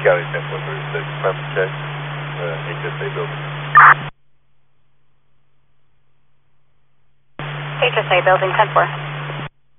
County 10-436, premise check, HSA building. HSA building 10-4.